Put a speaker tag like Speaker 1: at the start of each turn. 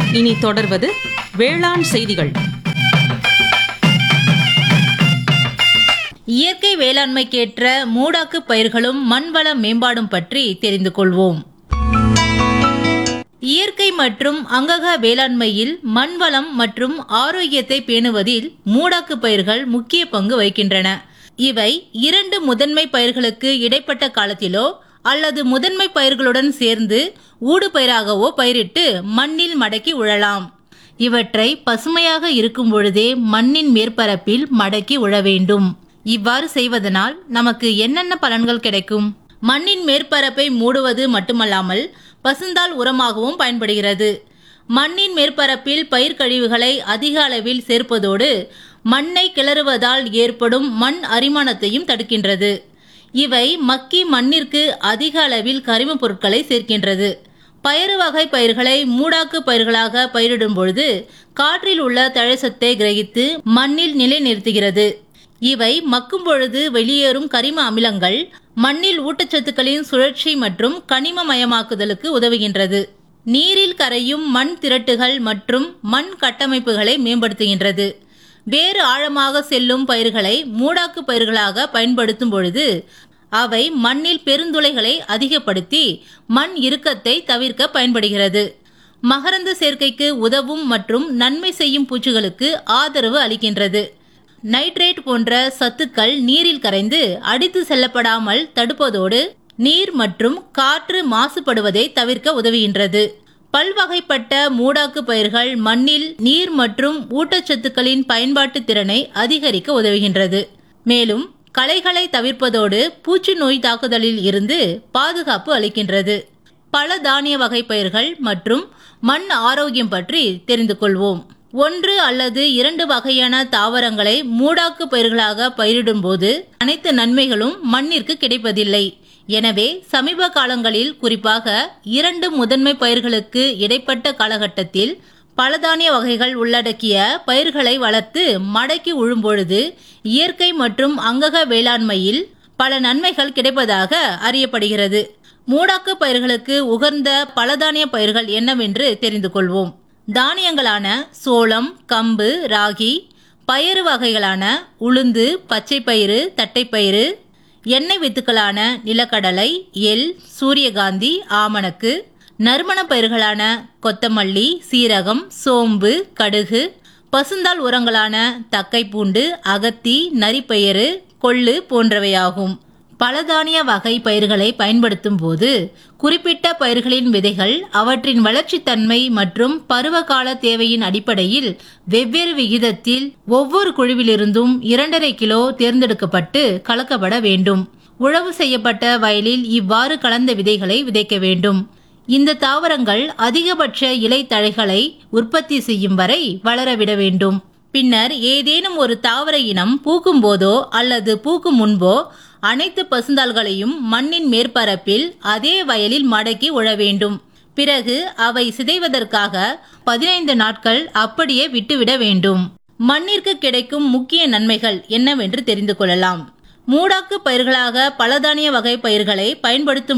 Speaker 1: இனி தொடர்வது வேளாண் செய்திகள்.
Speaker 2: இயற்கை வேளாண்மைக்கேற்ற மூடாக்கு பயிர்களும் மண்வள மேம்பாடும் பற்றி தெரிந்து கொள்வோம். இயற்கை மற்றும் அங்கக வேளாண்மையில் மண்வளம் மற்றும் ஆரோக்கியத்தை பேணுவதில் மூடாக்கு பயிர்கள் முக்கிய பங்கு வகிக்கின்றன. இவை இரண்டு முதன்மை பயிர்களுக்கு இடைப்பட்ட காலத்திலோ அல்லது முதன்மை பயிர்களுடன் சேர்ந்து ஊடு பயிராகவோ பயிரிட்டு மண்ணில் மடக்கி உழலாம். இவற்றை பசுமையாக இருக்கும் பொழுதே மண்ணின் மேற்பரப்பில் மடக்கி உழ வேண்டும். இவ்வாறு செய்வதனால் நமக்கு என்னென்ன பலன்கள் கிடைக்கும்? மண்ணின் மேற்பரப்பை மூடுவது மட்டுமல்லாமல் பசுந்தாள் உரமாகவும் பயன்படுகிறது. மண்ணின் மேற்பரப்பில் பயிர் கழிவுகளை அதிக அளவில் சேர்ப்பதோடு மண்ணை கிளறுவதால் ஏற்படும் மண் அரிமானத்தையும் தடுக்கின்றது. இவை மக்கி மண்ணிற்கு அதிக அளவில் கரிமப் பொருட்களை சேர்க்கின்றது. பயறு வகை பயிர்களை மூடாக்கு பயிர்களாக பயிரிடும் பொழுது காற்றில் உள்ள தழைச்சத்தை கிரகித்து மண்ணில் நிலைநிறுத்துகிறது. இவை மக்கும் பொழுது வெளியேறும் கரிம அமிலங்கள் மண்ணில் ஊட்டச்சத்துக்களின் சுழற்சி மற்றும் கனிமமயமாக்குதலுக்கு உதவுகின்றது. நீரில் கரையும் மண் திரட்டுகள் மற்றும் மண் கட்டமைப்புகளை மேம்படுத்துகின்றது. வேறு ஆழமாக செல்லும் பயிர்களை மூடாக்கு பயிர்களாக பயன்படுத்தும் பொழுது அவை மண்ணில் பெருந்துளைகளை அதிகப்படுத்தி மண் இறுக்கத்தை தவிர்க்க பயன்படுகிறது. மகரந்த சேர்க்கைக்கு உதவும் மற்றும் நன்மை செய்யும் பூச்சிகளுக்கு ஆதரவு அளிக்கின்றது. நைட்ரேட் போன்ற சத்துக்கள் நீரில் கரைந்து அடித்து செல்லப்படாமல் தடுப்பதோடு நீர் மற்றும் காற்று மாசுபடுவதை தவிர்க்க உதவுகின்றது. பல்வகைப்பட்ட மூடாக்கு பயிர்கள் மண்ணில் நீர் மற்றும் ஊட்டச்சத்துக்களின் பயன்பாட்டு திறனை அதிகரிக்க உதவுகின்றது. மேலும் களைகளை தவிர்ப்பதோடு பூச்சி நோய் தாக்குதலில் இருந்து பாதுகாப்பு அளிக்கின்றது. பல தானிய வகை பயிர்கள் மற்றும் மண் ஆரோக்கியம் பற்றி தெரிந்து கொள்வோம். ஒன்று அல்லது இரண்டு வகையான தாவரங்களை மூடாக்கு பயிர்களாக பயிரிடும் போது அனைத்து நன்மைகளும் மண்ணிற்கு கிடைப்பதில்லை. எனவே சமீப காலங்களில் குறிப்பாக இரண்டு முதன்மை பயிர்களுக்கு இடைப்பட்ட காலகட்டத்தில் பலதானிய வகைகள் உள்ளடக்கிய பயிர்களை வளர்த்து மடக்கி உழும்பொழுது இயற்கை மற்றும் அங்கக வேளாண்மையில் பல நன்மைகள் கிடைப்பதாக அறியப்படுகிறது. மூடாக்கு பயிர்களுக்கு உகந்த பலதானிய பயிர்கள் என்னவென்று தெரிந்து கொள்வோம். தானியங்களான சோளம், கம்பு, ராகி, பயறு வகைகளான உளுந்து, பச்சைப்பயிறு, தட்டைப்பயிறு, எண்ணெய் வித்துக்களான நிலக்கடலை, எள், சூரியகாந்தி, ஆமணக்கு, நறுமண பயிர்களான கொத்தமல்லி, சீரகம், சோம்பு, கடுகு, பசுந்தாள் உரங்களான தக்கைப்பூண்டு, அகத்தி, நரிப்பயிறு, கொள்ளு போன்றவையாகும். பலதானிய வகை பயிர்களை பயன்படுத்தும் போது குறிப்பிட்ட பயிர்களின் விதைகள் அவற்றின் வளர்ச்சி தன்மை மற்றும் பருவகால தேவையின் அடிப்படையில் வெவ்வேறு விகிதத்தில் ஒவ்வொரு குழுவிலிருந்தும் 2.5 கிலோ தேர்ந்தெடுக்கப்பட்டு கலக்கப்பட வேண்டும். உழவு செய்யப்பட்ட வயலில் இவ்வாறு கலந்த விதைகளை விதைக்க வேண்டும். இந்த தாவரங்கள் அதிகபட்ச இலை தழைகளை உற்பத்தி செய்யும் வரை வளரவிட வேண்டும். பின்னர் ஏதேனும் ஒரு தாவர இனம் பூக்கும் போதோ அல்லது பூக்கும் முன்போ அனைத்து பசுந்தாள்களையும் மண்ணின் மேற்பரப்பில் அதே வயலில் மடக்கி உழ வேண்டும். பிறகு அவை சிதைவதற்காக 15 நாட்கள் அப்படியே விட்டுவிட வேண்டும். மண்ணிற்கு கிடைக்கும் முக்கிய நன்மைகள் என்னவென்று தெரிந்து கொள்ளலாம். மூடாக்கு பயிர்களாக பலதானிய வகை பயிர்களை பயன்படுத்தும்